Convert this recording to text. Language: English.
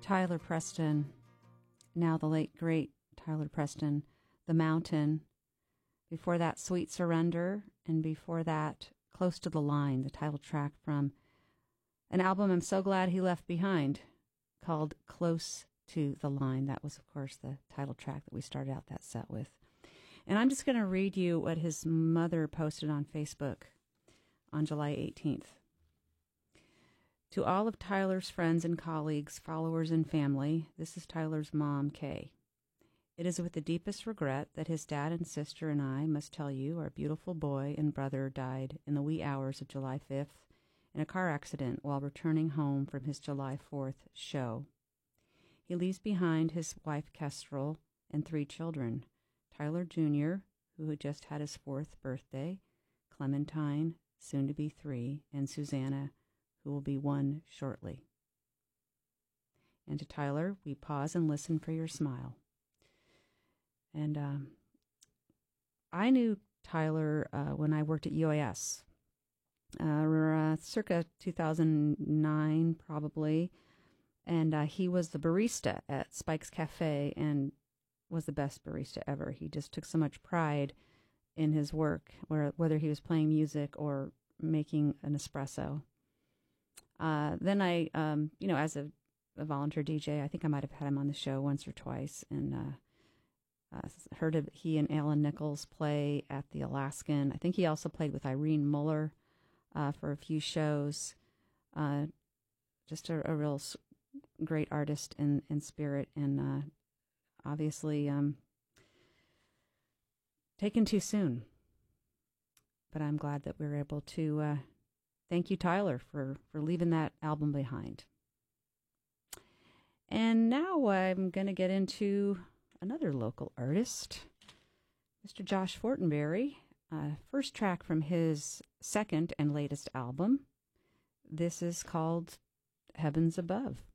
Tyler Preston, now the late, great Tyler Preston, The Mountain. Before that, Sweet Surrender. And before that, Close to the Line, the title track from an album I'm so glad he left behind called Close to the Line. That was, of course, the title track that we started out that set with. And I'm just going to read you what his mother posted on Facebook on July 18th. To all of Tyler's friends and colleagues, followers and family, this is Tyler's mom, Kay. It is with the deepest regret that his dad and sister and I must tell you our beautiful boy and brother died in the wee hours of July 5th in a car accident while returning home from his July 4th show. He leaves behind his wife, Kestrel, and 3 children, Tyler Jr., who had just had his 4th birthday, Clementine, soon to be 3, and Susanna, who will be 1 shortly. And to Tyler, we pause and listen for your smile. And I knew Tyler when I worked at UAS, circa 2009 probably, and he was the barista at Spike's Cafe and was the best barista ever. He just took so much pride in his work, whether he was playing music or making an espresso. Then I, as a volunteer DJ, I think I might have had him on the show once or twice, and heard of he and Alan Nichols play at the Alaskan. I think he also played with Irene Muller for a few shows. Just a real great artist in spirit, and obviously taken too soon. But I'm glad that we were able to thank you, Tyler, for leaving that album behind. And now I'm going to get into another local artist, Mr. Josh Fortenberry. First track from his second and latest album. This is called Heavens Above.